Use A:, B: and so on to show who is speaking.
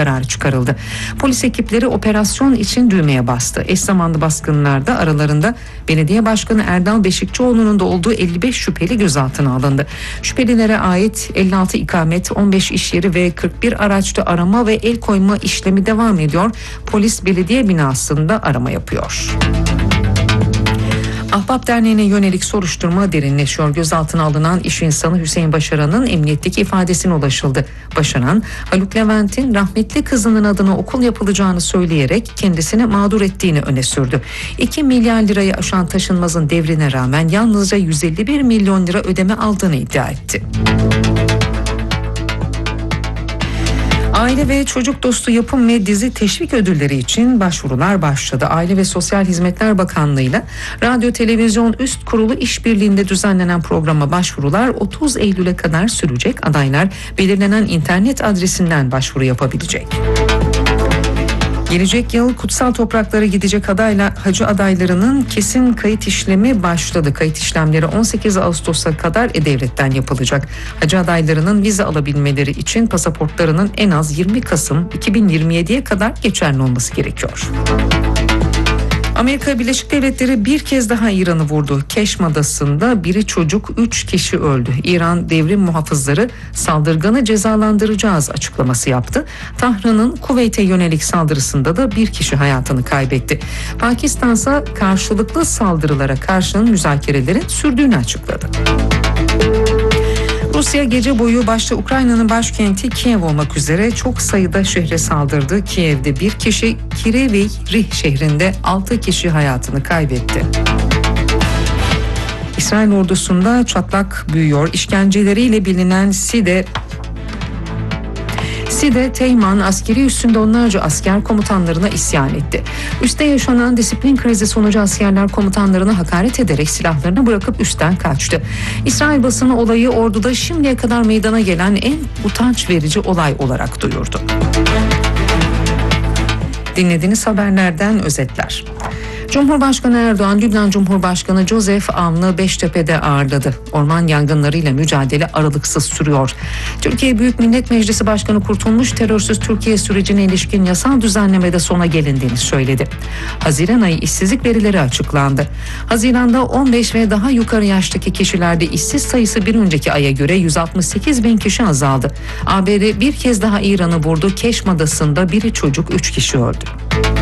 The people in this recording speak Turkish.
A: kararı çıkarıldı. Polis ekipleri operasyon için düğmeye bastı. Eş zamanlı baskınlarda aralarında belediye başkanı Erdal Beşikçioğlu'nun da olduğu 55 şüpheli gözaltına alındı. Şüphelilere ait 56 ikamet, 15 iş yeri ve 41 araçta arama ve el koyma işlemi devam ediyor. Polis belediye binasında arama yapıyor. Ahbap Derneği'ne yönelik soruşturma derinleşiyor. Gözaltına alınan iş insanı Hüseyin Başaran'ın emniyetteki ifadesine ulaşıldı. Başaran, Haluk Levent'in rahmetli kızının adına okul yapılacağını söyleyerek kendisini mağdur ettiğini öne sürdü. 2 milyar lirayı aşan taşınmazın devrine rağmen yalnızca 151 milyon lira ödeme aldığını iddia etti. Aile ve çocuk dostu yapım ve dizi teşvik ödülleri için başvurular başladı. Aile ve Sosyal Hizmetler Bakanlığı'yla Radyo Televizyon Üst Kurulu işbirliğinde düzenlenen programa başvurular 30 Eylül'e kadar sürecek. Adaylar belirlenen internet adresinden başvuru yapabilecek. Gelecek yıl kutsal topraklara gidecek hacı adaylarının kesin kayıt işlemi başladı. Kayıt işlemleri 18 Ağustos'a kadar E-Devlet'ten yapılacak. Hacı adaylarının vize alabilmeleri için pasaportlarının en az 20 Kasım 2027'ye kadar geçerli olması gerekiyor. Amerika Birleşik Devletleri bir kez daha İran'ı vurdu. Keşm Adası'nda biri çocuk 3 kişi öldü. İran devrim muhafızları saldırganı cezalandıracağız açıklaması yaptı. Tahran'ın Kuveyt'e yönelik saldırısında da bir kişi hayatını kaybetti. Pakistan ise karşılıklı saldırılara karşın müzakerelerin sürdüğünü açıkladı. Rusya gece boyu başta Ukrayna'nın başkenti Kiev olmak üzere çok sayıda şehre saldırdı. Kiev'de bir kişi, Kryvyi Rih şehrinde 6 kişi hayatını kaybetti. İsrail ordusunda çatlak büyüyor. İşkenceleriyle bilinen Side Teğmen askeri üssünde onlarca asker komutanlarına isyan etti. Üste yaşanan disiplin krizi sonucu askerler komutanlarına hakaret ederek silahlarını bırakıp üstten kaçtı. İsrail basını olayı orduda şimdiye kadar meydana gelen en utanç verici olay olarak duyurdu. Dinlediğiniz haberlerden özetler. Cumhurbaşkanı Erdoğan, Lübnan Cumhurbaşkanı Joseph Aoun'u Beştepe'de ağırladı. Orman yangınlarıyla mücadele aralıksız sürüyor. Türkiye Büyük Millet Meclisi Başkanı Kurtulmuş terörsüz Türkiye sürecine ilişkin yasal düzenlemede sona gelindiğini söyledi. Haziran ayı işsizlik verileri açıklandı. Haziranda 15 ve daha yukarı yaştaki kişilerde işsiz sayısı bir önceki aya göre 168 bin kişi azaldı. ABD bir kez daha İran'ı vurdu. Keşm Adası'nda biri çocuk 3 kişi öldü.